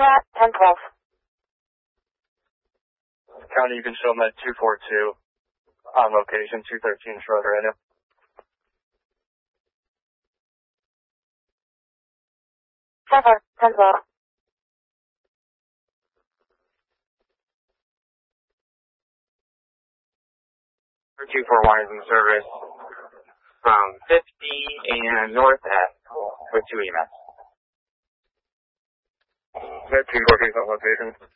at 1012. County, you can show them at 242 on location, 213 Schroeder Avenue. Trevor, 1012. For 241 is in service from 50 and north at with 2 EMS. That 240 is on location.